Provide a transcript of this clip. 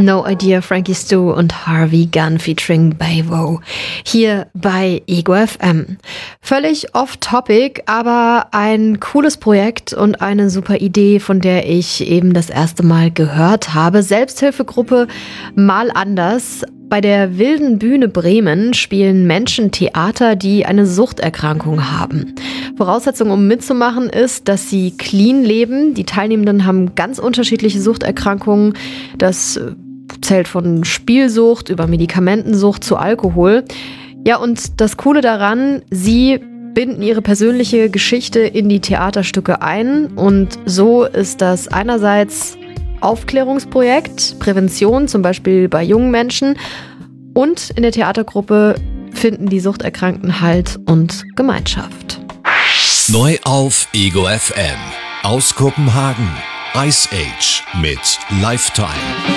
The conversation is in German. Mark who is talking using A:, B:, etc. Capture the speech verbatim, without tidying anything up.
A: No Idea, Frankie Stu und Harvey Gunn featuring Bayvo hier bei Ego F M. Völlig off-topic, aber ein cooles Projekt und eine super Idee, von der ich eben das erste Mal gehört habe. Selbsthilfegruppe Mal anders. Bei der Wilden Bühne Bremen spielen Menschen Theater, die eine Suchterkrankung haben. Voraussetzung, um mitzumachen, ist, dass sie clean leben. Die Teilnehmenden haben ganz unterschiedliche Suchterkrankungen. Das zählt von Spielsucht über Medikamentensucht zu Alkohol. Ja, und das Coole daran, sie binden ihre persönliche Geschichte in die Theaterstücke ein. Und so ist das einerseits Aufklärungsprojekt, Prävention, zum Beispiel bei jungen Menschen. Und in der Theatergruppe finden die Suchterkrankten Halt und Gemeinschaft.
B: Neu auf Ego F M. Aus Kopenhagen. Ice Age mit Lifetime.